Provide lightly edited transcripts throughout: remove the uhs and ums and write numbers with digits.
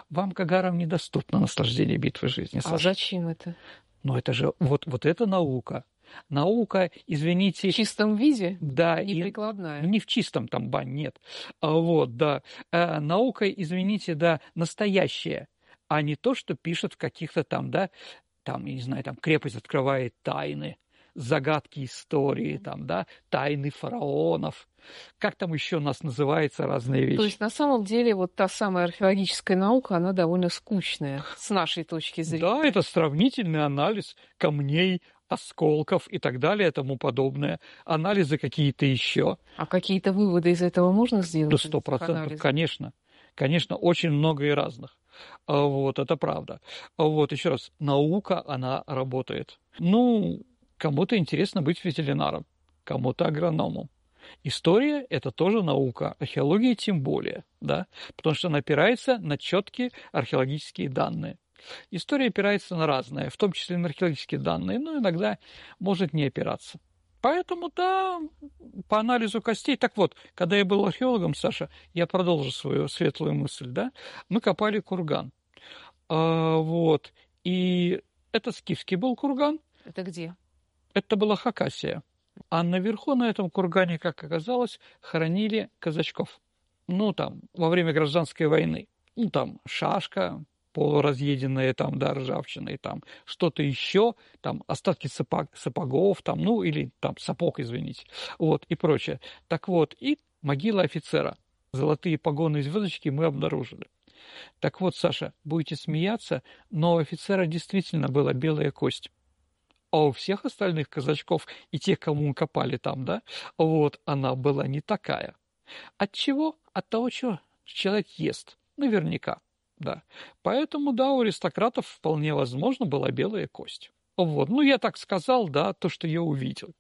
Вам, кагарам, недоступно наслаждение битвы жизни, Саша. А зачем это? Ну, это же вот это наука. Наука, извините... В чистом виде? Да. Не прикладная? Не в чистом, там бань нет. Да. Наука, извините, да, настоящая, а не то, что пишут в каких-то там, да, там, я не знаю, там крепость открывает тайны, загадки истории, там, да, тайны фараонов. Как там еще у нас называются разные вещи? То есть, на самом деле, вот та самая археологическая наука, она довольно скучная, с нашей точки зрения. Да, это сравнительный анализ камней, осколков и так далее, и тому подобное. Анализы какие-то еще. А какие-то выводы из этого можно сделать? Да, 100%, конечно. Конечно, очень много и разных. Это правда. Еще раз, наука, она работает. Кому-то интересно быть ветеринаром, кому-то агрономом. История – это тоже наука, археология тем более, да, потому что она опирается на четкие археологические данные. История опирается на разное, в том числе на археологические данные, но иногда может не опираться. Поэтому, да, по анализу костей. Так вот, когда я был археологом, Саша, я продолжу свою светлую мысль, да, мы копали курган. И это скифский был курган. Это где? Это была Хакасия. А наверху на этом кургане, как оказалось, хоронили казачков. Во время гражданской войны. Шашка полуразъеденная, ржавчиной, что-то еще, остатки сапогов, или сапог, извините, и прочее. И могила офицера. Золотые погоны и звездочки мы обнаружили. Так вот, Саша, будете смеяться, но у офицера действительно была белая кость. А у всех остальных казачков и тех, кому мы копали она была не такая. От чего? От того, что человек ест. Наверняка, да. Поэтому, да, у аристократов вполне возможно была белая кость. Я так сказал, да, то, что я увидел.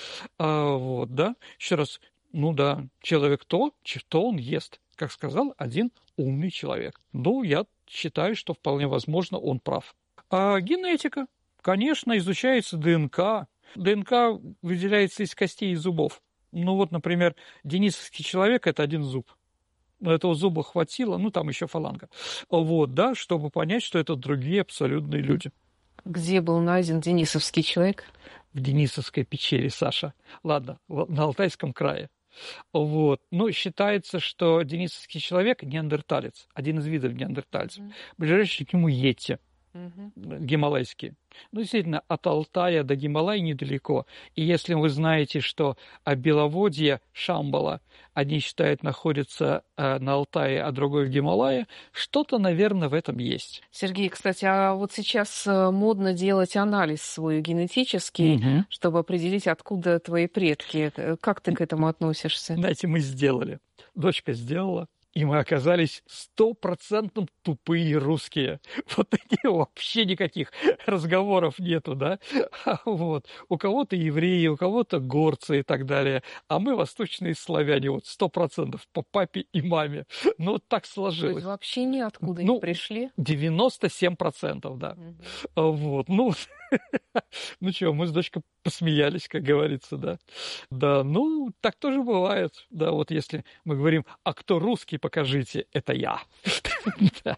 Да. Еще раз, человек то, что он ест. Как сказал один умный человек. Я считаю, что вполне возможно он прав. А генетика. Конечно, изучается ДНК. ДНК выделяется из костей и зубов. Например, денисовский человек – это один зуб. Этого зуба хватило, там еще фаланга. Чтобы понять, что это другие абсолютные люди. Где был найден денисовский человек? В Денисовской печери, Саша. Ладно, на Алтайском крае. Считается, что денисовский человек – неандерталец, один из видов неандертальцев. Ближайший к нему йети. Гималайские. Действительно, от Алтая до Гималая недалеко. И если вы знаете, что Беловодье, Шамбала, одни считают, находится на Алтае, а другой в Гималае, что-то, наверное, в этом есть. Сергей, кстати, а вот сейчас модно делать анализ свой генетический, чтобы определить, откуда твои предки. Как ты к этому относишься? Знаете, мы сделали. Дочка сделала. И мы оказались 100% тупые русские. Такие вообще никаких разговоров нету, да? У кого-то евреи, у кого-то горцы и так далее. А мы восточные славяне, 100% по папе и маме. Так сложилось. То есть вообще ниоткуда не пришли? 97%, да. Мы с дочкой посмеялись, как говорится, да. Да, так тоже бывает. Да, если мы говорим, а кто русский, покажите, это я. Да.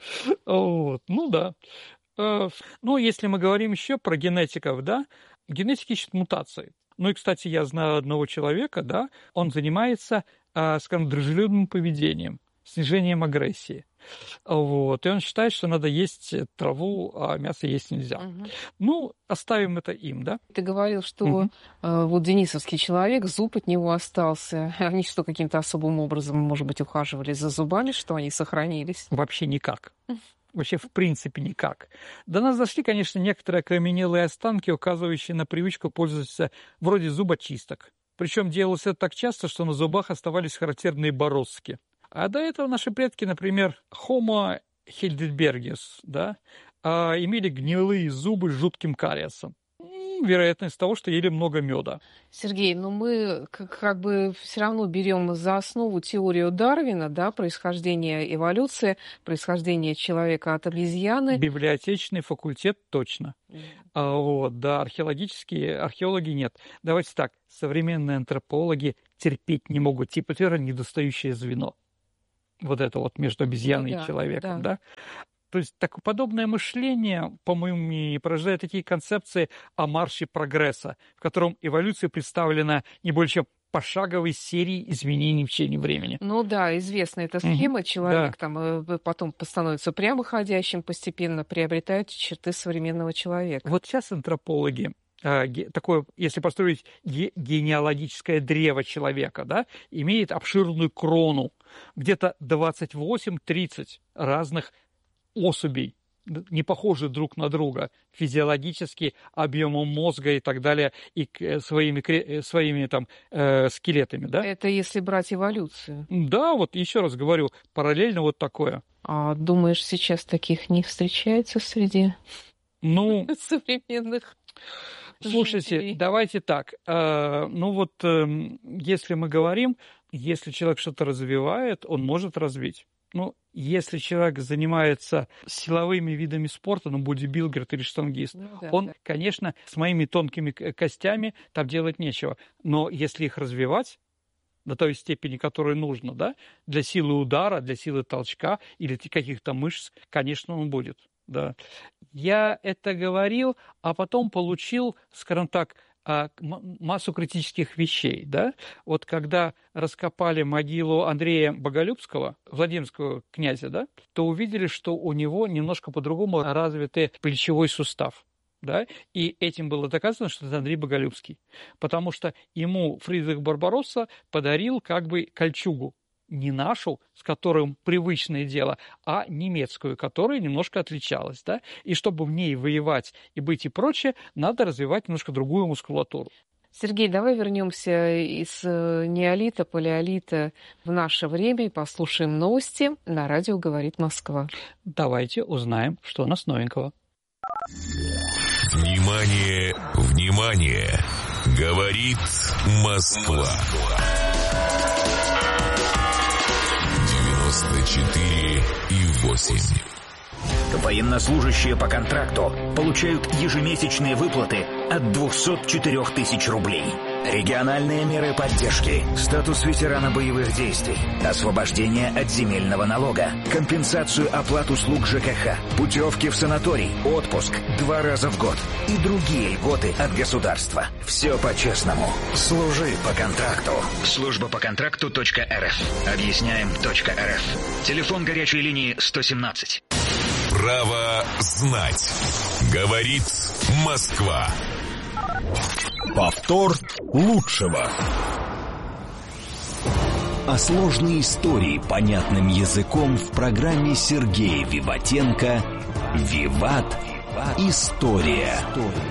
Если мы говорим еще про генетиков, да, генетики ищут мутации. И, кстати, я знаю одного человека, да, он занимается, скажем, дружелюбным поведением, снижением агрессии. И он считает, что надо есть траву, а мясо есть нельзя. Оставим это им, да? Ты говорил, что денисовский человек, зуб от него остался. Они что, каким-то особым образом, может быть, ухаживали за зубами, что они сохранились? Вообще никак. Вообще, в принципе, никак. До нас дошли, конечно, некоторые окаменелые останки, указывающие на привычку пользоваться вроде зубочисток. Причем делалось это так часто, что на зубах оставались характерные бороздки. А до этого наши предки, например, Homo heidelbergensis, да, имели гнилые зубы с жутким кариесом. Вероятность того, что ели много меда. Сергей, мы как бы все равно берем за основу теорию Дарвина, да, происхождение эволюции, происхождение человека от обезьяны. Библиотечный факультет точно. Да, археологи нет. Давайте так, современные антропологи терпеть не могут типа недостающее звено. вот это вот между обезьяной и человеком, да? То есть так, подобное мышление, по моему мнению, порождает такие концепции о марше прогресса, в котором эволюция представлена не больше чем пошаговой серией изменений в течение времени. Ну да, известна эта схема. Человек там потом становится прямоходящим, постепенно приобретает черты современного человека. Вот сейчас антропологи такое, если построить генеалогическое древо человека, да, имеет обширную крону, где-то 28-30 разных особей, не похожи друг на друга физиологически, объемом мозга и так далее, и своими там скелетами, да? Это если брать эволюцию. Да, вот еще раз говорю, параллельно вот такое. А думаешь, сейчас таких не встречается среди современных Слушайте, жителей? давайте так. Если мы говорим, если человек что-то развивает, он может развить. Если человек занимается силовыми видами спорта, бодибилдер или штангист, конечно, с моими тонкими костями там делать нечего. Но если их развивать до той степени, которой нужно, да, для силы удара, для силы толчка или каких-то мышц, конечно, он будет. Да. Я это говорил, а потом получил, скажем так, массу критических вещей. Да? Вот когда раскопали могилу Андрея Боголюбского, Владимирского князя, да, то увидели, что у него немножко по-другому развитый плечевой сустав. Да? И этим было доказано, что это Андрей Боголюбский. Потому что ему Фридрих Барбаросса подарил кольчугу. Не нашу, с которым привычное дело, а немецкую, которая немножко отличалась. Да? И чтобы в ней воевать и быть и прочее, надо развивать немножко другую мускулатуру. Сергей, давай вернемся из неолита, палеолита в наше время и послушаем новости. На радио «Говорит Москва». Давайте узнаем, что у нас новенького. Внимание, внимание! Говорит Москва. 94,8. Военнослужащие по контракту получают ежемесячные выплаты от 204 тысяч рублей. Региональные меры поддержки, статус ветерана боевых действий, освобождение от земельного налога, компенсацию оплат услуг ЖКХ, путевки в санаторий, отпуск 2 раза в год и другие льготы от государства. Все по-честному. Служи по контракту. Служба по контракту.рф. Объясняем.рф. Телефон горячей линии 117. Право знать. Говорит Москва. Повтор лучшего. О сложной истории понятным языком в программе Сергея Виватенко «Виват. История».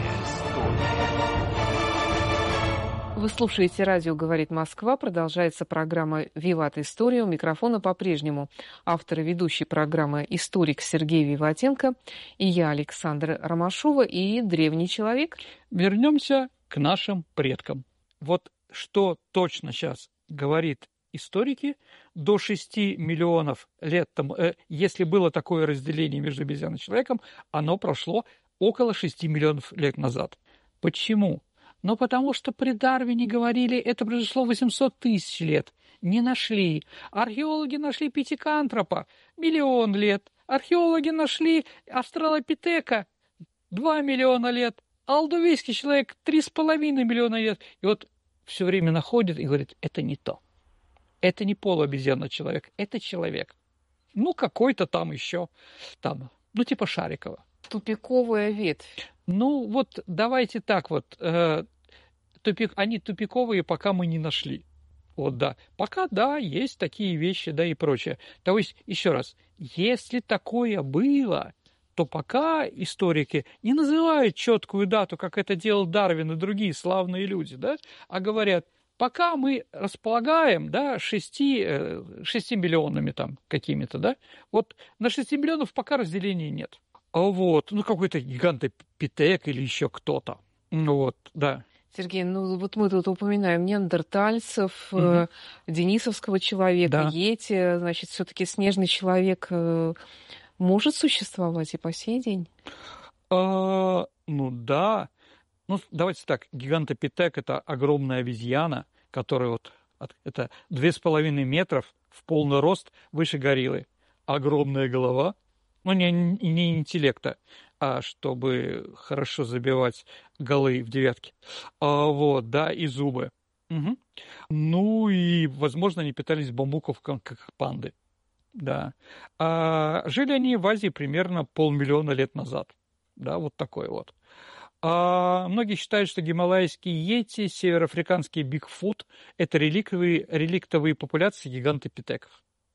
Вы слушаете радио «Говорит Москва». Продолжается программа «Виват. История». У микрофона по-прежнему автор и ведущий программы историк Сергей Виватенко и я, Александра Ромашова, и древний человек. Вернемся к нашим предкам. Вот что точно сейчас говорит историки, до 6 миллионов лет тому, если было такое разделение между обезьяной и человеком, оно прошло около 6 миллионов лет назад. Почему? Потому что при Дарвине говорили, это произошло 800 тысяч лет. Не нашли. Археологи нашли пятикантропа 1 миллион лет. Археологи нашли австралопитека 2 миллиона лет. Алдувейский человек 3,5 миллиона лет. И вот все время находит и говорит, это не то. Это не полуобезьянный человек, это человек. Какой-то там еще, типа Шарикова. Тупиковая ветвь. Давайте так вот. Они тупиковые, пока мы не нашли. Пока, есть такие вещи, и прочее. То есть, еще раз, если такое было, то пока историки не называют четкую дату, как это делал Дарвин и другие славные люди, а говорят, пока мы располагаем 6 миллионами какими-то, на 6 миллионов пока разделения нет. Какой-то гигантопитек или еще кто-то. Сергей, мы тут упоминаем неандертальцев, денисовского человека, Йети, значит, все-таки снежный человек может существовать и по сей день? Да. Давайте так, гигантопитек – это огромная обезьяна, которая это 2,5 метров в полный рост, выше гориллы. Огромная голова, ну, не интеллекта, а чтобы хорошо забивать голы в девятки. Вот, да, и зубы. Угу. Ну, и, возможно, они питались бамбуковком, как панды. Да. Жили они в Азии примерно 500 000 лет назад. Да, вот такой вот. Многие считают, что гималайские йети, североафриканский бигфут – это реликтовые популяции гигантопитеков.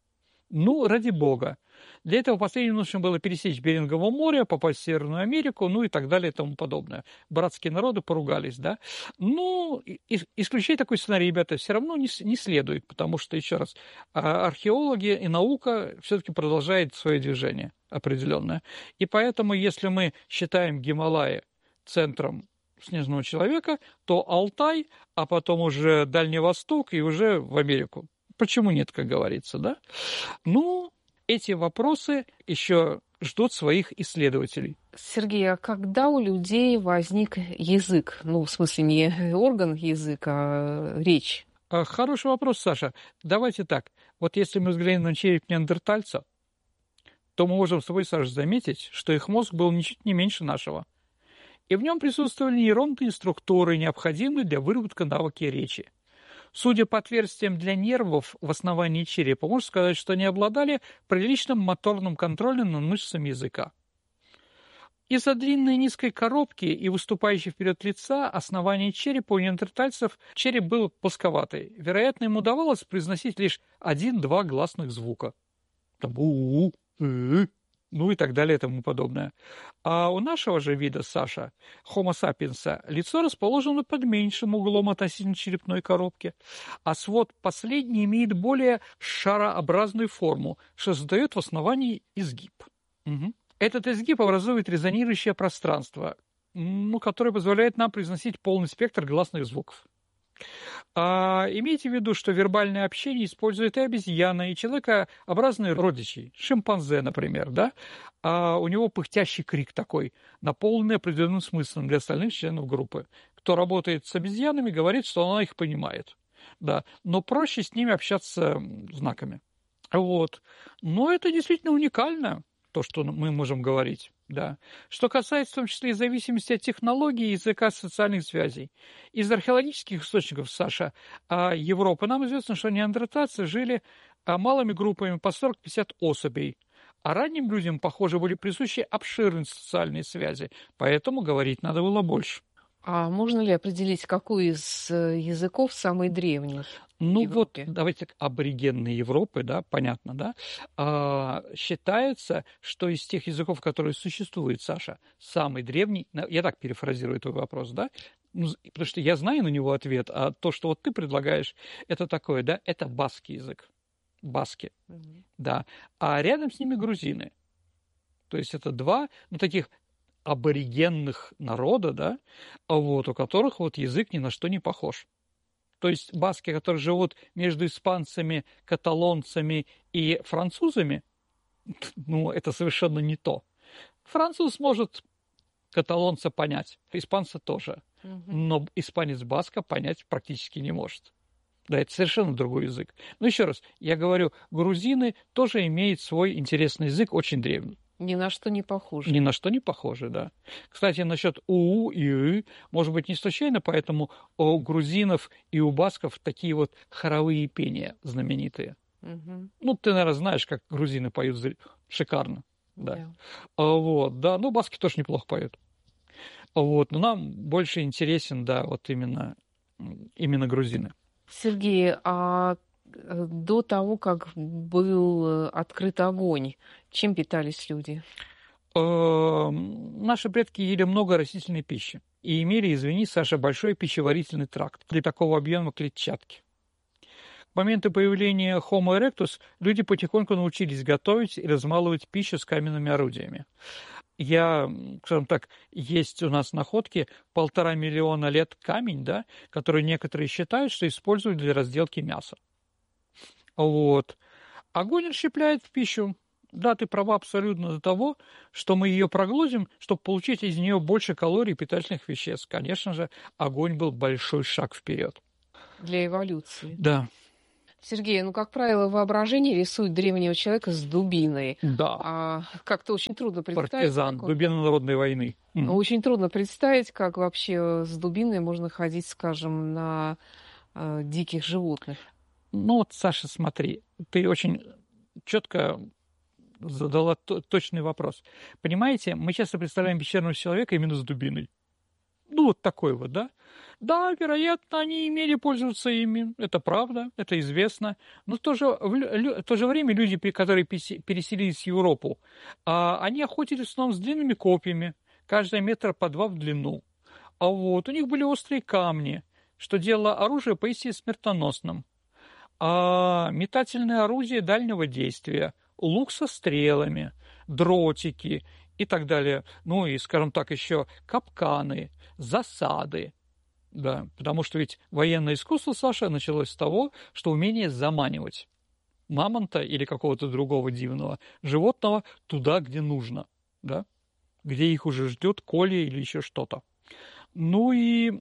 Ну, ради бога. Для этого последнему нужно было пересечь Берингово море, попасть в Северную Америку, ну и так далее и тому подобное. Братские народы поругались, да. Ну, исключать такой сценарий, ребята, все равно не следует, потому что, еще раз, археологи и наука все-таки продолжает свое движение определенное. И поэтому, если мы считаем Гималаи центром снежного человека, то Алтай, а потом уже Дальний Восток и уже в Америку. Почему нет, как говорится, да? Ну, эти вопросы еще ждут своих исследователей. Сергей, а когда у людей возник язык? Ну, в смысле, не орган язык, а речь. Хороший вопрос, Саша. Давайте так. Вот если мы взглянем на череп неандертальца, то мы можем с тобой, Саша, заметить, что их мозг был ничуть не меньше нашего. И в нем присутствовали нейронные структуры, необходимые для выработки навыки речи. Судя по отверстиям для нервов в основании черепа, можно сказать, что они обладали приличным моторным контролем над мышцами языка. Из-за длинной низкой коробки и выступающей вперед лица основания черепа у неандертальцев череп был плосковатый. Вероятно, ему удавалось произносить лишь 1-2 гласных звука. Там у-у-у, ну и так далее и тому подобное. А у нашего же вида, Саша, Homo sapiens, лицо расположено под меньшим углом относительно черепной коробки, а свод последний имеет более шарообразную форму, что создает в основании изгиб. Угу. Этот изгиб образует резонирующее пространство, которое позволяет нам произносить полный спектр гласных звуков. Имейте в виду, что вербальное общение использует и обезьяны, и человекообразные родичи, шимпанзе, например, да? У него пыхтящий крик такой, наполненный определенным смыслом для остальных членов группы. Кто работает с обезьянами, говорит, что она их понимает, да, но проще с ними общаться знаками. Вот. Но это действительно уникально, то, что мы можем говорить. Да. Что касается в том числе и зависимости от технологий, языка, социальных связей. Из археологических источников, Саша, Европы нам известно, что неандертальцы жили малыми группами по 40-50 особей. А ранним людям, похоже, были присущи обширные социальные связи, поэтому говорить надо было больше. А можно ли определить, какой из языков самый древний? Ну вот, давайте аборигенные Европы, да, понятно, да, считается, что из тех языков, которые существуют, Саша, самый древний, я так перефразирую твой вопрос, да, потому что я знаю на него ответ, а то, что вот ты предлагаешь, это такое, да, это баскский язык, баски, да, а рядом с ними грузины, то есть это два, таких аборигенных народа, да, вот, у которых вот язык ни на что не похож. То есть баски, которые живут между испанцами, каталонцами и французами, ну, это совершенно не то. Француз может каталонца понять, испанца тоже, но испанец баска понять практически не может. Да, это совершенно другой язык. Но еще раз, я говорю, грузины тоже имеют свой интересный язык, очень древний. Ни на что не похожи. Ни на что не похожи, да. Кстати, насчет УУ и ы, может быть, не случайно, поэтому у грузинов и у басков такие вот хоровые пения знаменитые. Ну, ты, наверное, знаешь, как грузины поют шикарно. Да. Вот, да, ну, баски тоже неплохо поют. Вот, но нам больше интересен, да, вот именно грузины. Сергей, а до того, как был открыт огонь, чем питались люди? Наши предки ели много растительной пищи и имели, извини, Саша, большой пищеварительный тракт для такого объема клетчатки. К моменту появления Homo erectus люди потихоньку научились готовить и размалывать пищу с каменными орудиями. Скажем так, есть у нас находки 1,5 миллиона лет камень, да, который некоторые считают, что используют для разделки мяса. Вот. Огонь расщепляет в пищу. Да, ты права абсолютно до того, что мы ее проглотим, чтобы получить из нее больше калорий и питательных веществ. Конечно же, огонь был большой шаг вперед. Для эволюции. Да. Сергей, ну, как правило, воображение рисует древнего человека с дубиной. Да, Как-то очень трудно представить. партизан, дубина народной войны. Очень трудно представить, как вообще с дубиной можно ходить, скажем, на диких животных. Ну вот, Саша, смотри, ты очень четко задала точный вопрос. Понимаете, мы часто представляем пещерного человека именно с дубиной. Ну, вот такой вот, да? Да, вероятно, они имели пользоваться ими. Это правда, это известно. Но в то же время люди, которые переселились в Европу, они охотились в основном с длинными копьями, каждый метр по 2 в длину. А вот у них были острые камни, что делало оружие поистине смертоносным. Метательное орудие дальнего действия, лук со стрелами, дротики и так далее. Ну и, скажем так, еще капканы, засады. Да, потому что ведь военное искусство, Саша, началось с того, что умение заманивать мамонта или какого-то другого дивного животного туда, где нужно, да, где их уже ждет колья или еще что-то. Ну и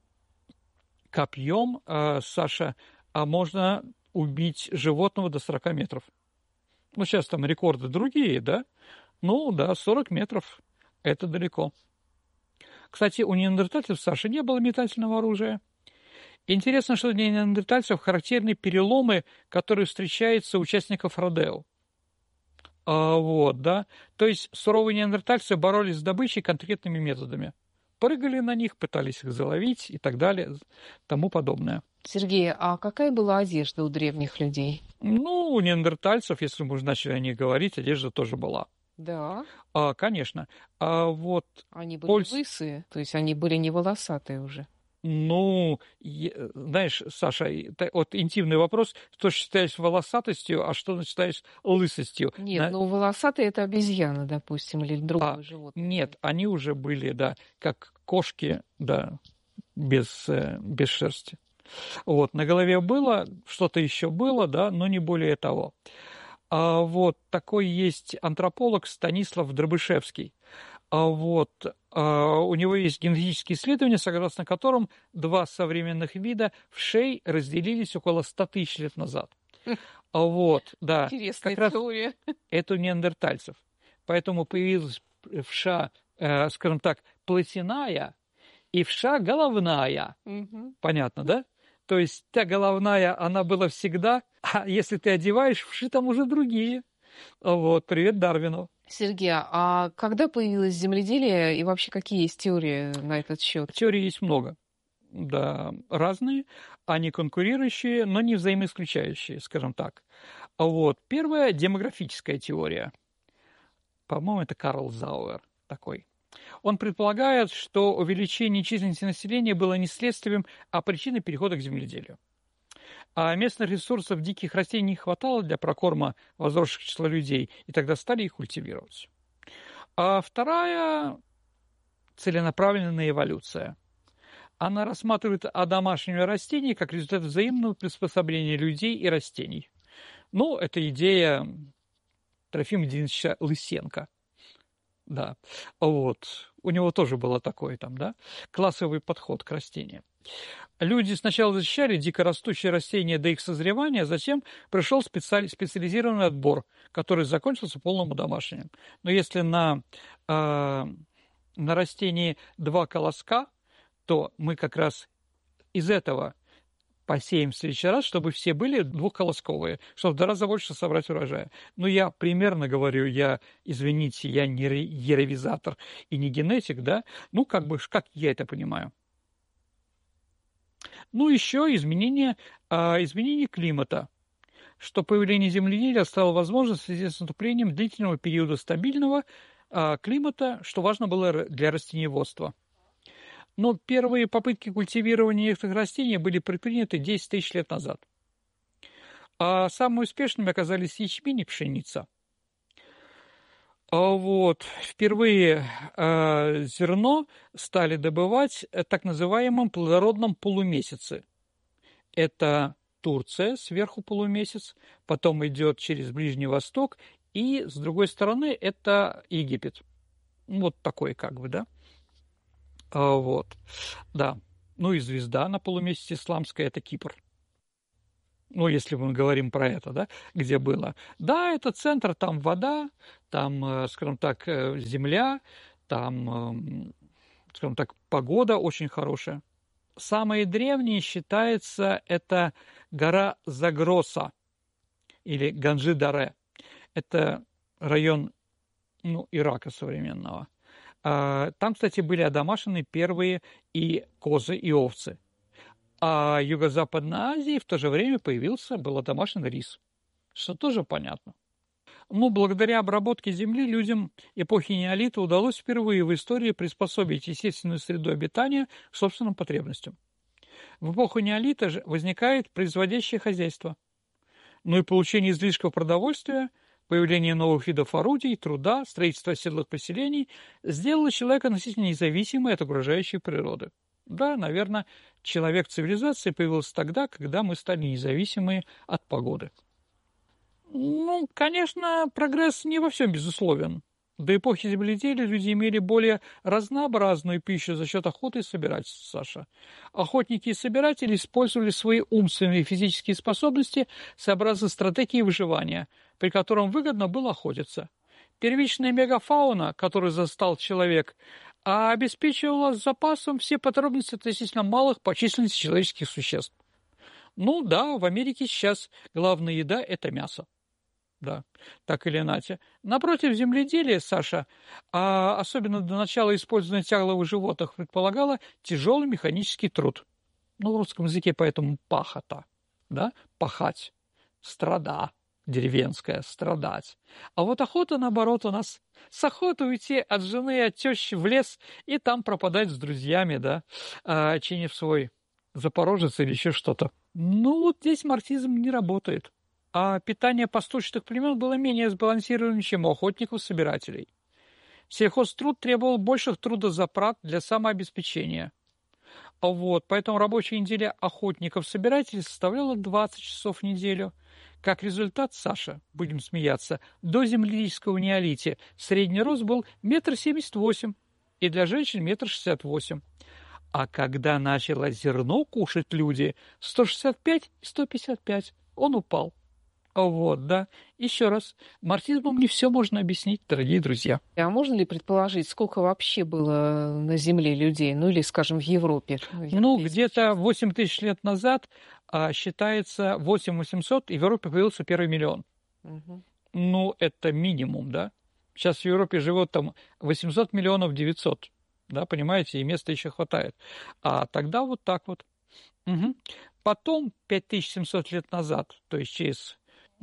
копьем, Саша, можно убить животного до 40 метров. Ну, сейчас там рекорды другие, да? Ну, да, 40 метров – это далеко. Кстати, у неандертальцев, Саша, не было метательного оружия. Интересно, что для неандертальцев характерны переломы, которые встречаются у участников родео. Вот, да. То есть суровые неандертальцы боролись с добычей конкретными методами. Прыгали на них, пытались их заловить и так далее, тому подобное. Сергей, а какая была одежда у древних людей? Ну, у неандертальцев, если мы уже начали о них говорить, одежда тоже была. Да. Конечно. Вот они были лысые, то есть они были не волосатые уже. Ну, знаешь, Саша, вот интимный вопрос, что считаешь волосатостью, а что считаешь лысостью? Нет, ну волосатые это обезьяна, допустим, или другое животное. Нет, они уже были, да, как кошки, да, без шерсти. Вот, на голове было, что-то еще было, да, но не более того. Вот такой есть антрополог Станислав Дробышевский. Вот, у него есть генетические исследования, согласно которым два современных вида вшей разделились около 100 тысяч лет назад. Вот, да. Интересная как теория. Раз это у неандертальцев. Поэтому появилась вша, скажем так, плотяная и вша головная. Угу. Понятно, да? То есть та головная, она была всегда, а если ты одеваешь, вши там уже другие. Вот, привет Дарвину. Сергей, а когда появилось земледелие и вообще какие есть теории на этот счет? Теорий есть много. Да, разные, они конкурирующие, но не взаимоисключающие, скажем так. Вот, первая демографическая теория. По-моему, это Карл Зауэр такой. Он предполагает, что увеличение численности населения было не следствием, а причиной перехода к земледелию. А местных ресурсов диких растений не хватало для прокорма возросших числа людей, и тогда стали их культивировать. А вторая – целенаправленная эволюция. Она рассматривает одомашнивание растений как результат взаимного приспособления людей и растений. Ну, это идея Трофима Денисовича Лысенко. Да, вот. У него тоже было такой там, да, классовый подход к растениям. Люди сначала защищали дикорастущие растения до их созревания, а затем пришел специализированный отбор, который закончился полным одомашниванием. Но если на растении 2 колоска, то мы как раз из этого посеем в следующий раз, чтобы все были 2-колосковые, чтобы в 2 раза больше собрать урожая. Но я примерно говорю, извините, я не еровизатор и не генетик, да, ну, как я это понимаю. Ну, еще изменение климата, что появление земледелия стало возможно в связи с наступлением длительного периода стабильного климата, что важно было для растениеводства. Но первые попытки культивирования некоторых растений были предприняты 10 тысяч лет назад. А самыми успешными оказались ячмень и пшеница. Вот. Впервые зерно стали добывать в так называемом плодородном полумесяце. Это Турция, сверху полумесяц, потом идет через Ближний Восток, и с другой стороны это Египет. Вот такой как бы, да. Вот, да. Ну и звезда на полумесяце исламская – это Кипр. ну, если мы говорим про это, да, где было. Да, это центр, там вода, там, скажем так, земля, там, скажем так, погода очень хорошая. Самое древнее считается это гора Загроса или Ганджи-Даре. Это район, ну, Ирака современного. Там, кстати, были одомашены первые и козы, и овцы. А в Юго-Западной Азии в то же время был одомашен рис, что тоже понятно. Ну, благодаря обработке земли людям эпохи неолита удалось впервые в истории приспособить естественную среду обитания к собственным потребностям. В эпоху неолита же возникает производящее хозяйство. Ну и получение излишков продовольствия, появление новых видов орудий, труда, строительство оседлых поселений сделало человека относительно независимым от окружающей природы. Да, наверное, человек цивилизации появился тогда, когда мы стали независимы от погоды. Ну, конечно, прогресс не во всем безусловен. До эпохи земледелия люди имели более разнообразную пищу за счет охоты и собирательства, Саша. Охотники и собиратели использовали свои умственные и физические способности сообразно стратегии выживания, при котором выгодно было охотиться. Первичная мегафауна, которую застал человек, обеспечивала запасом все потребности относительно малых по численности человеческих существ. Ну да, в Америке сейчас главная еда – это мясо. Да, так или иначе. Напротив, земледелие, Саша, особенно до начала использования тягловых животных, предполагало тяжелый механический труд. Ну, в русском языке поэтому пахота, да, пахать, страда, деревенская, страдать. А вот охота, наоборот, у нас с охоты уйти от жены и от тещи в лес и там пропадать с друзьями, да, чинив свой запорожец или еще что-то. Ну, вот здесь марксизм не работает. А питание пастушных племен было менее сбалансированным, чем у охотников-собирателей. Сельхозтруд требовал больших трудозатрат для самообеспечения. Вот, поэтому рабочая неделя охотников-собирателей составляла 20 часов в неделю. Как результат, Саша, будем смеяться, до земледельческого неолита средний рост был 1,78 м, и для женщин 1,68 м. А когда начало зерно кушать люди, 165 и 155, он упал. Вот, да. Еще раз, марксизмом не все можно объяснить, дорогие друзья. А можно ли предположить, сколько вообще было на Земле людей, ну или, скажем, в Европе? Ну, где-то 8 тысяч лет назад считается 8800, и в Европе появился первый миллион. Угу. Ну, это минимум, да. Сейчас в Европе живет там 800 миллионов 900, да, понимаете, и места еще хватает. А тогда вот так вот. Угу. Потом, 5700 лет назад, то есть через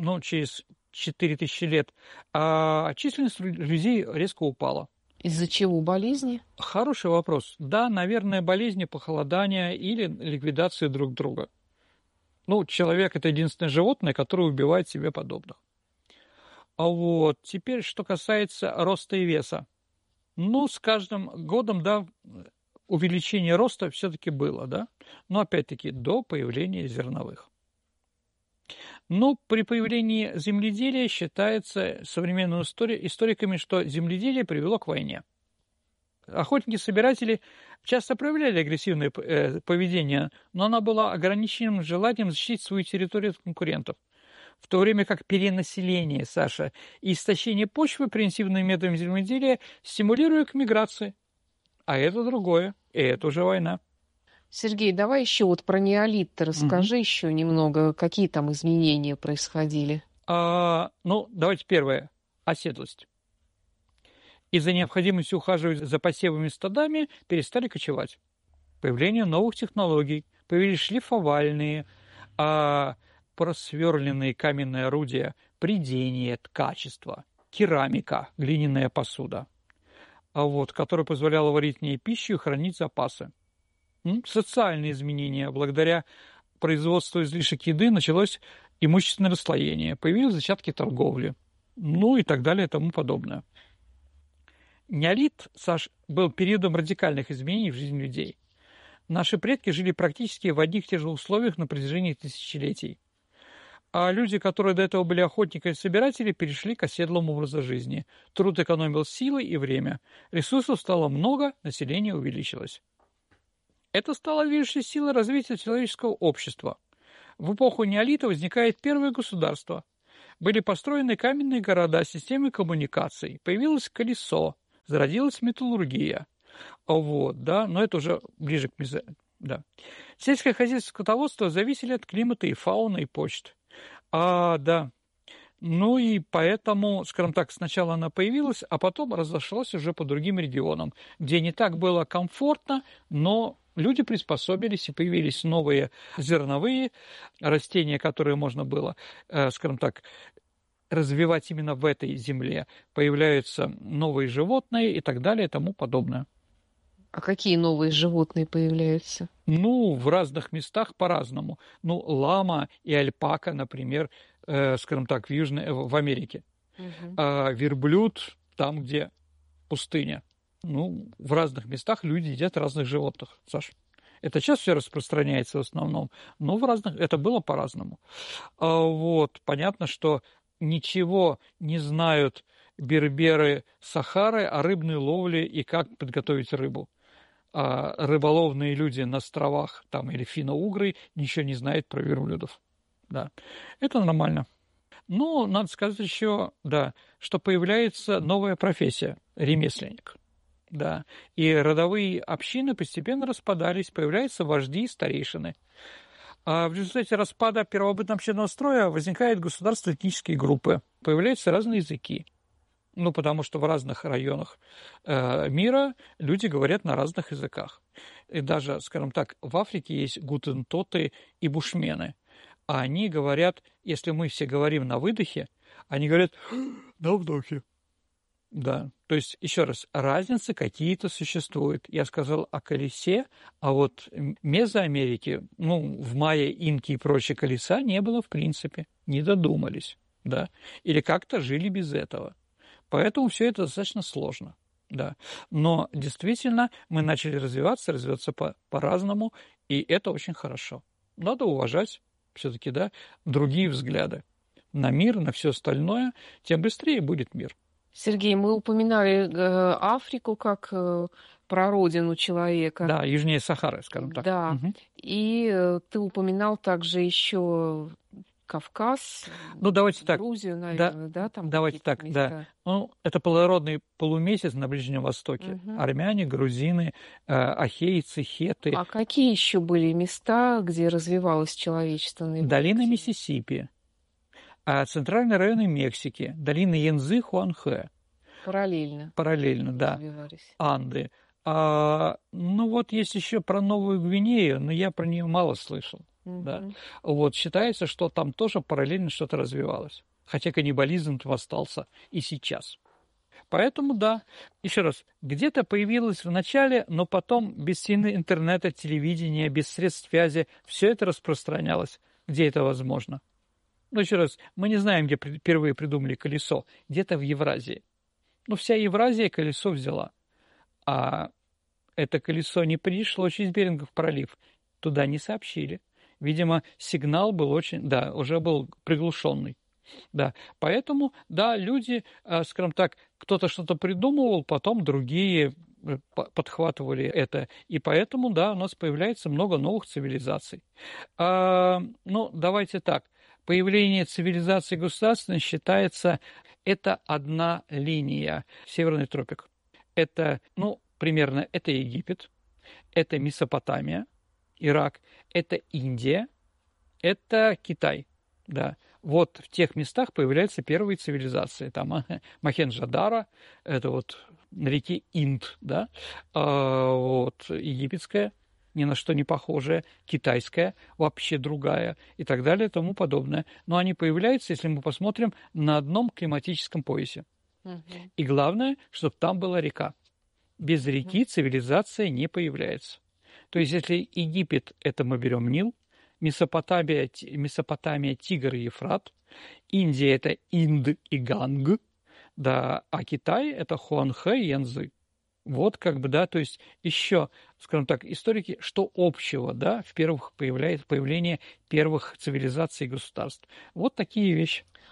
4000 лет, численность людей резко упала. Из-за чего? Болезни? Хороший вопрос. Да, наверное, болезни, похолодания или ликвидация друг друга. Ну, человек – это единственное животное, которое убивает себе подобных. А вот теперь, что касается роста и веса. Ну, с каждым годом, да, увеличение роста все-таки было, да, но опять-таки до появления зерновых. Но при появлении земледелия считается современными историками, что земледелие привело к войне. Охотники-собиратели часто проявляли агрессивное поведение, но оно было ограниченным желанием защитить свою территорию от конкурентов. В то время как перенаселение, Саша, и истощение почвы примитивными методами земледелия стимулируют к миграции. А это другое, и это уже война. Сергей, давай еще вот про неолит расскажи еще немного, какие там изменения происходили. Давайте первое. Оседлость. Из-за необходимости ухаживать за посевами стадами перестали кочевать. Появление новых технологий, появились шлифовальные, просверленные каменные орудия, прядение, ткачество, керамика, глиняная посуда, которая позволяла варить в ней пищу и хранить запасы. Социальные изменения. Благодаря производству излишек еды началось имущественное расслоение, появились зачатки торговли, и так далее и тому подобное. Неолит, Саш, был периодом радикальных изменений в жизни людей. Наши предки жили практически в одних и тех же условиях на протяжении тысячелетий. А люди, которые до этого были охотниками и собиратели, перешли к оседлому образу жизни. Труд экономил силы и время. Ресурсов стало много, население увеличилось. Это стало движущей силой развития человеческого общества. В эпоху неолита возникает первое государство. Были построены каменные города, системы коммуникаций, появилось колесо, зародилась металлургия. Вот, да, но это уже ближе к да. Сельское хозяйство и скотоводство зависели от климата и фауны, и почт. Да. Ну и поэтому, скажем так, сначала она появилась, а потом разошлась уже по другим регионам, где не так было комфортно, но люди приспособились, и появились новые зерновые растения, которые можно было, скажем так, развивать именно в этой земле. Появляются новые животные и так далее и тому подобное. А какие новые животные появляются? Ну, в разных местах по-разному. Ну, лама и альпака, например, скажем так, в Америке. А верблюд там, где пустыня. Ну, в разных местах люди едят разных животных, Саш. Это сейчас все распространяется в основном, но в разных это было по-разному. Вот, понятно, что ничего не знают берберы Сахары о рыбной ловле и как подготовить рыбу. А рыболовные люди на островах там, или финно-угры ничего не знают про верблюдов. Да. Это нормально. Но надо сказать еще, да, что появляется новая профессия – ремесленник. Да. И родовые общины постепенно распадались, появляются вожди и старейшины. А в результате распада первобытно-общинного строя возникают государственные этнические группы, появляются разные языки. Ну, потому что в разных районах мира люди говорят на разных языках. И даже, скажем так, в Африке есть гутентоты и бушмены. А они говорят, если мы все говорим на выдохе, они говорят на вдохе. Да, то есть, еще раз, разницы какие-то существуют. Я сказал о колесе, а вот Мезоамерики, ну, в майя, инки и прочее колеса не было в принципе, не додумались, да, или как-то жили без этого. Поэтому все это достаточно сложно, да. Но действительно мы начали развиваться по-разному, и это очень хорошо. Надо уважать все-таки, да, другие взгляды на мир, на все остальное, тем быстрее будет мир. Сергей, мы упоминали Африку как прародину человека. Да, южнее Сахары, скажем так. Да, и ты упоминал также еще Кавказ, ну, давайте так. Грузию, наверное, да? Там давайте так, места. Да. Ну, это плодородный полумесяц на Ближнем Востоке. Армяне, грузины, ахейцы, хетты. А какие еще были места, где развивалось человечество? Долина Миссисипи, центральные районы Мексики, долина Янцзы, Хуанхэ. Параллельно, да. Анды. Ну, вот есть еще про Новую Гвинею, но я про нее мало слышал. Да. Вот, считается, что там тоже параллельно что-то развивалось. Хотя каннибализм там остался и сейчас. Поэтому, да, еще раз, где-то появилось в начале, но потом без интернета, телевидения, без средств связи, все это распространялось, где это возможно. Но еще раз, мы не знаем, где впервые придумали колесо. Где-то в Евразии. Ну, вся Евразия колесо взяла. А это колесо не пришло через Берингов пролив. Туда не сообщили. Видимо, сигнал был уже был приглушенный. Да, поэтому, да, люди, скажем так, кто-то что-то придумывал, потом другие подхватывали это. И поэтому, да, у нас появляется много новых цивилизаций. Ну, давайте так. Появление цивилизации государственной считается, это одна линия, Северный тропик. Это, ну, примерно, это Египет, это Месопотамия, Ирак, это Индия, это Китай, да. Вот в тех местах появляются первые цивилизации. Там Мохенджо-Даро, это вот на реке Инд, да, вот египетская, ни на что не похожая, китайская, вообще другая и так далее и тому подобное. Но они появляются, если мы посмотрим, на одном климатическом поясе. И главное, чтобы там была река. Без реки цивилизация не появляется. То есть, если Египет, это мы берем Нил, Месопотамия Тигр и Ефрат, Индия – это Инд и Ганг, да, а Китай – это Хуанхэ и Янцзы. Вот как бы, да, то есть еще, скажем так, историки, что общего, да, в первых появление первых цивилизаций и государств. Вот такие вещи.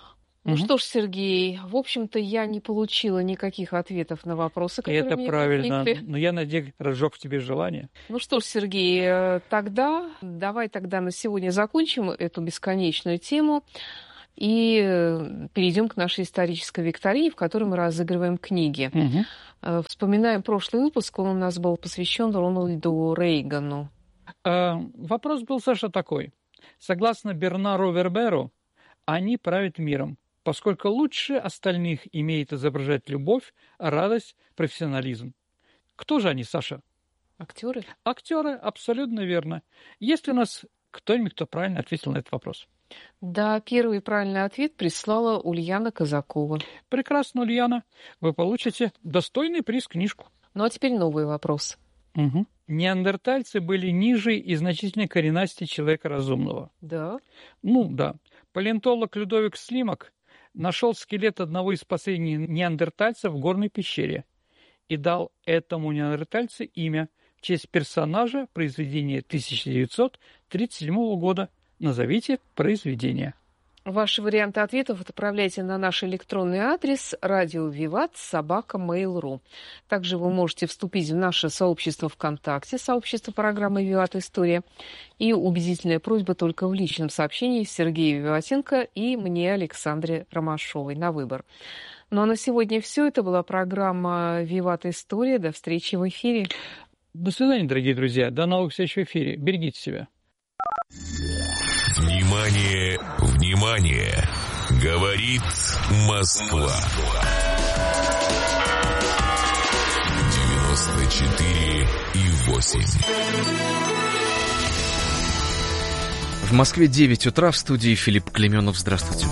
Ну что ж, Сергей, в общем-то, я не получила никаких ответов на вопросы, которые Это мне правильно, возникли. но я, надеюсь, разжег в тебе желание. Ну что ж, Сергей, давай тогда на сегодня закончим эту бесконечную тему и перейдем к нашей исторической викторине, в которой мы разыгрываем книги. Вспоминаем прошлый выпуск, он у нас был посвящен Рональду Рейгану. Вопрос был, Саша, такой. Согласно Бернару Верберу, они правят миром, поскольку лучше остальных имеет изображать любовь, радость, профессионализм. Кто же они, Саша? Актеры? Актеры, абсолютно верно. Есть ли у нас кто-нибудь, кто правильно ответил на этот вопрос? Да, первый правильный ответ прислала Ульяна Казакова. Прекрасно, Ульяна. Вы получите достойный приз, книжку. Ну а теперь новый вопрос. Неандертальцы были ниже и значительно коренастее человека разумного. Да? Ну, да. Палеонтолог Людовик Слимак нашел скелет одного из последних неандертальцев в горной пещере и дал этому неандертальцу имя в честь персонажа произведения 1937 года. Назовите произведение. Ваши варианты ответов отправляйте на наш электронный адрес radiovivat@mail.ru. Также вы можете вступить в наше сообщество ВКонтакте, сообщество программы «Виват. История». И убедительная просьба только в личном сообщении Сергею Виватенко и мне, Александре Ромашовой, на выбор. Ну а на сегодня все. Это была программа «Виват. История». До встречи в эфире. До свидания, дорогие друзья. До новых встреч в эфире. Берегите себя. Внимание, внимание! Говорит Москва. 94,8. В Москве 9 утра, в студии Филипп Клеменов. Здравствуйте.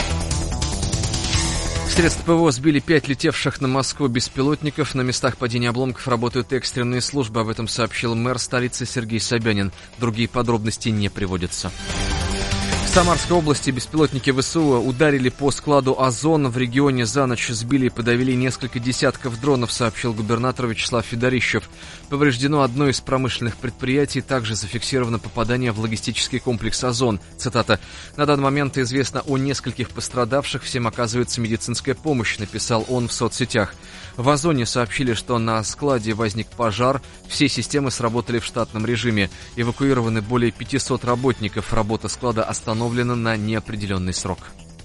Средства ПВО сбили 5 летевших на Москву беспилотников. На местах падения обломков работают экстренные службы. Об этом сообщил мэр столицы Сергей Собянин. Другие подробности не приводятся. В Самарской области беспилотники ВСУ ударили по складу «Озон». В регионе за ночь сбили и подавили несколько десятков дронов, сообщил губернатор Вячеслав Федорищев. Повреждено одно из промышленных предприятий. Также зафиксировано попадание в логистический комплекс «Озон». Цитата. «На данный момент известно о нескольких пострадавших. Всем оказывается медицинская помощь», написал он в соцсетях. В «Озоне» сообщили, что на складе возник пожар. Все системы сработали в штатном режиме. Эвакуированы более 500 работников. Работа склада остановлена на неопределенный срок.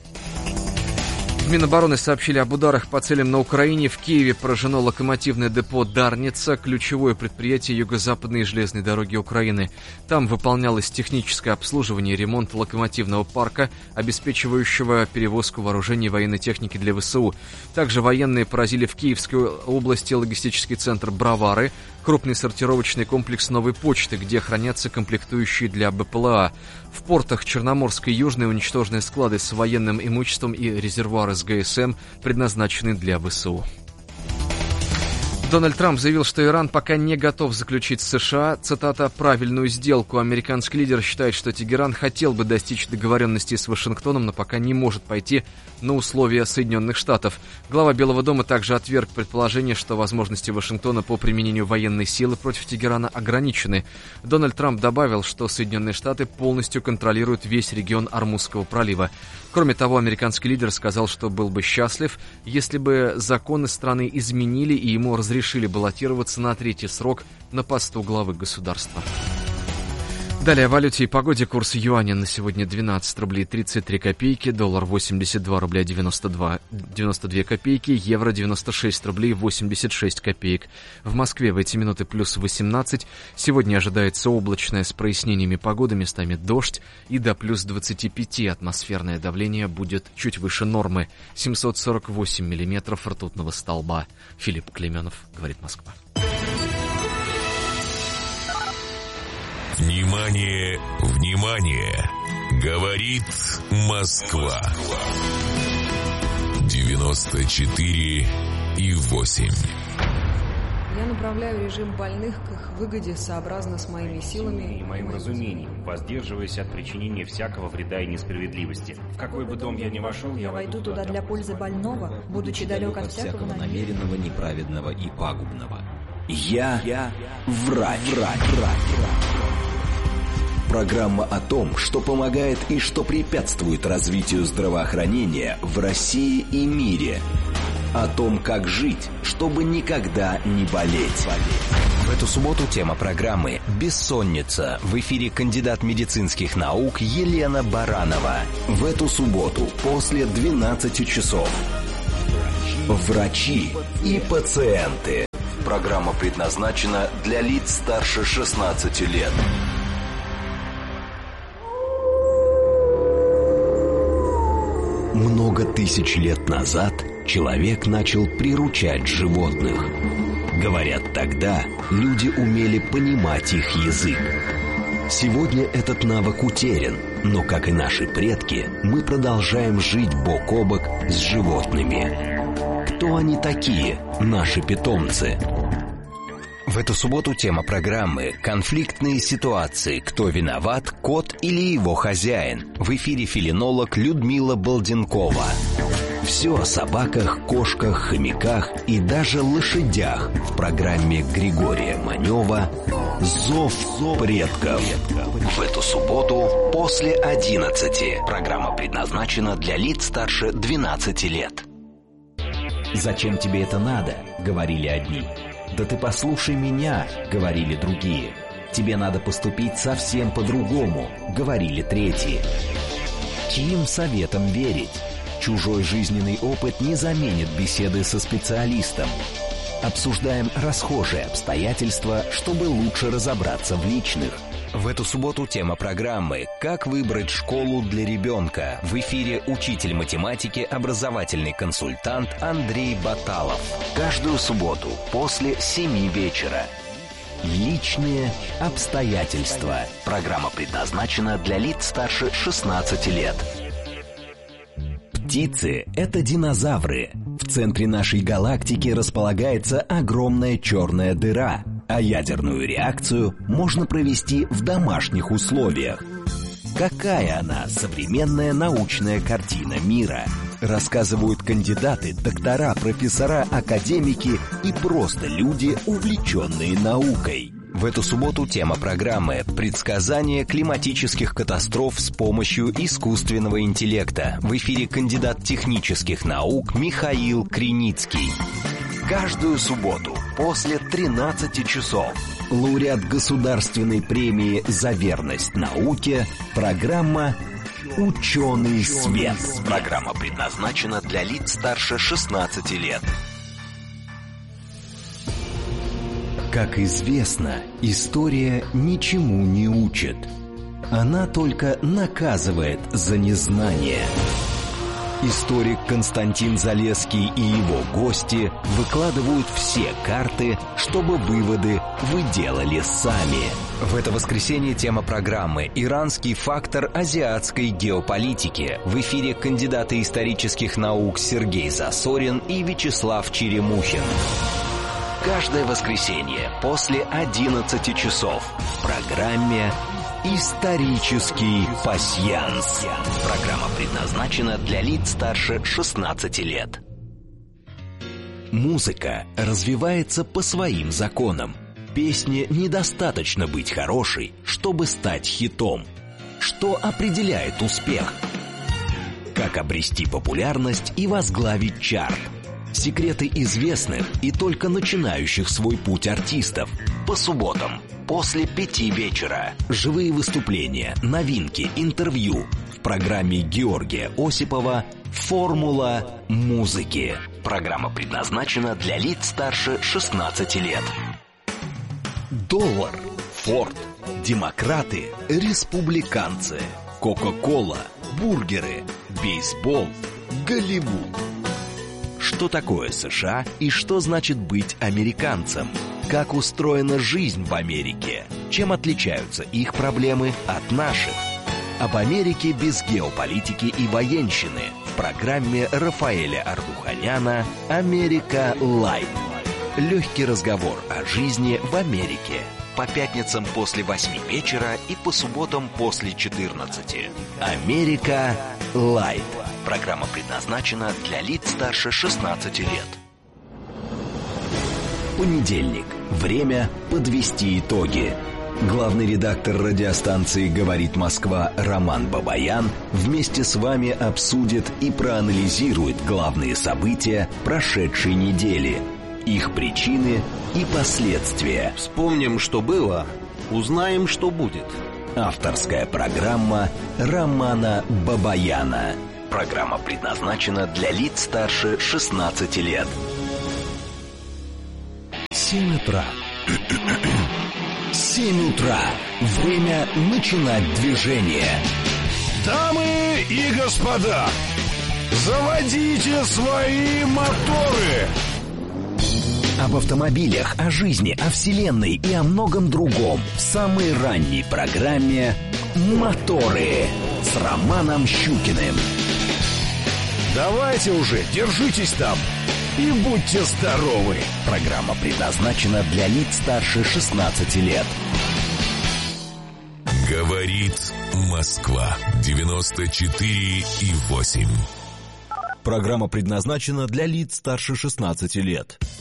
В Минобороны сообщили об ударах по целям на Украине. В Киеве поражено локомотивное депо «Дарница», ключевое предприятие юго-западной железной дороги Украины. Там выполнялось техническое обслуживание и ремонт локомотивного парка, обеспечивающего перевозку вооружений и военной техники для ВСУ. Также военные поразили в Киевской области логистический центр «Бровары», крупный сортировочный комплекс «Новой почты», где хранятся комплектующие для БПЛА. В портах Черноморской и Южной уничтожены склады с военным имуществом и резервуары с ГСМ, предназначенные для ВСУ. Дональд Трамп заявил, что Иран пока не готов заключить с США, цитата, «правильную сделку». Американский лидер считает, что Тегеран хотел бы достичь договоренности с Вашингтоном, но пока не может пойти на условия Соединенных Штатов. Глава Белого дома также отверг предположение, что возможности Вашингтона по применению военной силы против Тегерана ограничены. Дональд Трамп добавил, что Соединенные Штаты полностью контролируют весь регион Ормузского пролива. Кроме того, американский лидер сказал, что был бы счастлив, если бы законы страны изменили и ему разрешили баллотироваться на третий срок на посту главы государства. Далее о валюте и погоде. Курс юаня на сегодня 12 рублей 33 копейки, доллар 82 рубля 92 копейки, евро 96 рублей 86 копеек. В Москве в эти минуты плюс 18. Сегодня ожидается облачное с прояснениями погоды, местами дождь и до плюс 25. Атмосферное давление будет чуть выше нормы. 748 миллиметров ртутного столба. Филипп Клеменов, говорит Москва. Внимание, внимание! Говорит Москва. 94,8. Я направляю режим больных к их выгоде сообразно с моими силами и моим разумением, воздерживаясь от причинения всякого вреда и несправедливости. В какой бы дом я ни вошел, я войду туда для пользы больного, будучи далек от всякого намеренного, неправедного и пагубного. Я врач. Программа о том, что помогает и что препятствует развитию здравоохранения в России и мире. О том, как жить, чтобы никогда не болеть. В эту субботу тема программы «Бессонница». В эфире кандидат медицинских наук Елена Баранова. В эту субботу после 12 часов. Врачи и пациенты. Программа предназначена для лиц старше 16 лет. Много тысяч лет назад человек начал приручать животных. Говорят, тогда люди умели понимать их язык. Сегодня этот навык утерян, но, как и наши предки, мы продолжаем жить бок о бок с животными. Кто они такие, наши питомцы? В эту субботу тема программы «Конфликтные ситуации. Кто виноват, кот или его хозяин?» В эфире фелинолог Людмила Балденкова. Все о собаках, кошках, хомяках и даже лошадях в программе Григория Манева «Зов предков». В эту субботу после 11. Программа предназначена для лиц старше 12 лет. «Зачем тебе это надо?» — говорили одни. «Да ты послушай меня», — говорили другие. «Тебе надо поступить совсем по-другому», — говорили третьи. Чьим советам верить? Чужой жизненный опыт не заменит беседы со специалистом. Обсуждаем расхожие обстоятельства, чтобы лучше разобраться в личных. В эту субботу тема программы «Как выбрать школу для ребенка». В эфире учитель математики, образовательный консультант Андрей Баталов. Каждую субботу после 7 вечера. Личные обстоятельства. Программа предназначена для лиц старше 16 лет. Птицы – это динозавры. В центре нашей галактики располагается огромная черная дыра, а ядерную реакцию можно провести в домашних условиях. Какая она, современная научная картина мира? Рассказывают кандидаты, доктора, профессора, академики и просто люди, увлеченные наукой. В эту субботу тема программы «Предсказание климатических катастроф с помощью искусственного интеллекта». В эфире кандидат технических наук Михаил Криницкий. Каждую субботу после 13 часов лауреат государственной премии «За верность науке» программа «Ученый свет». Программа предназначена для лиц старше 16 лет. Как известно, история ничему не учит. Она только наказывает за незнание. Историк Константин Залесский и его гости выкладывают все карты, чтобы выводы вы делали сами. В это воскресенье тема программы «Иранский фактор азиатской геополитики». В эфире кандидаты исторических наук Сергей Засорин и Вячеслав Черемухин. Каждое воскресенье после 11 часов в программе «Исторический пасьянс». Программа предназначена для лиц старше 16 лет. Музыка развивается по своим законам. Песне недостаточно быть хорошей, чтобы стать хитом. Что определяет успех? Как обрести популярность и возглавить чарт? Секреты известных и только начинающих свой путь артистов. По субботам после 5 вечера. Живые выступления, новинки, интервью. В программе Георгия Осипова «Формула музыки». Программа предназначена для лиц старше 16 лет. Доллар, Форд, демократы, республиканцы, Кока-кола, бургеры, бейсбол, Голливуд. Что такое США и что значит быть американцем? Как устроена жизнь в Америке? Чем отличаются их проблемы от наших? Об Америке без геополитики и военщины в программе Рафаэля Ардуханяна «Америка Лайт». Легкий разговор о жизни в Америке. По пятницам после 8 вечера и по субботам после 14. «Америка Лайт». Программа предназначена для лиц старше 16 лет. Понедельник. Время подвести итоги. Главный редактор радиостанции «Говорит Москва» Роман Бабаян вместе с вами обсудит и проанализирует главные события прошедшей недели, их причины и последствия. Вспомним, что было, узнаем, что будет. Авторская программа Романа Бабаяна. Программа предназначена для лиц старше 16 лет. 7 утра. 7 утра. Время начинать движение. Дамы и господа, заводите свои моторы. Об автомобилях, о жизни, о вселенной и о многом другом в самой ранней программе «Моторы» с Романом Щукиным. Давайте уже, держитесь там и будьте здоровы. Программа предназначена для лиц старше 16 лет. Говорит Москва 94,8. Программа предназначена для лиц старше 16 лет.